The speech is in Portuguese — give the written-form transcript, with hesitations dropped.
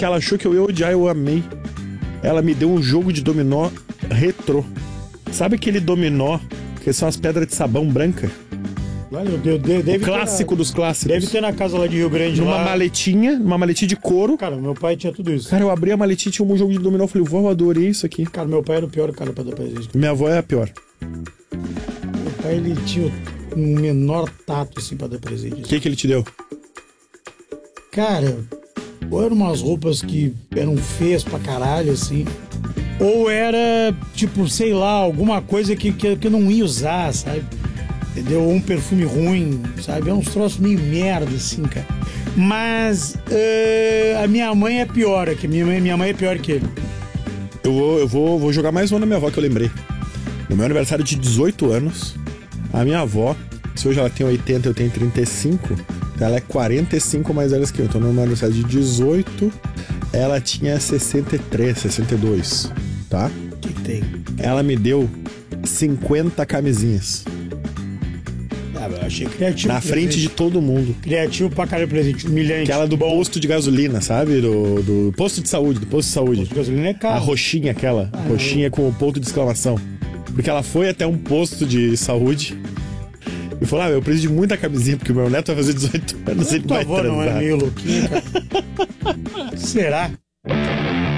que ela achou que eu ia odiar, eu amei. Ela me deu um jogo de dominó retrô. Sabe aquele dominó que são as pedras de sabão branca? Deve Clássico dos clássicos. Deve ter na casa lá de Rio Grande. Numa maletinha de couro. Cara, meu pai tinha tudo isso. Cara, eu abri a maletinha e tinha um jogo de dominó. Eu falei, vó, eu adorei isso aqui. Cara, meu pai era o pior cara pra dar presente. Minha avó é a pior. Meu pai, ele tinha um menor tato, assim, pra dar presente. O que ele te deu? Cara, ou eram umas roupas que eram feias pra caralho, assim, ou era, tipo, sei lá, alguma coisa que eu não ia usar, sabe? Entendeu? Ou um perfume ruim, sabe? É uns troços meio merda, assim, cara. Mas a minha mãe é pior, que minha mãe é pior que ele. Eu vou jogar mais uma na minha avó que eu lembrei. No meu aniversário de 18 anos, a minha avó, se hoje ela tem 80 eu tenho 35, ela é 45 mais velha que eu. Então no meu aniversário de 18, ela tinha 63, 62, tá? Que tem? Ela me deu 50 camisinhas. Eu achei criativo. Na frente de todo mundo. Criativo pra caralho presente, humilhante. Aquela do posto de gasolina, sabe? Do posto de saúde, do posto de saúde. Posto de gasolina é caro. A roxinha aquela, roxinha com o ponto de exclamação. Porque ela foi até um posto de saúde e falou, eu preciso de muita camisinha, porque o meu neto vai fazer 18 anos e ele vai transar. Tua avó não é meio louquinha, cara? Será?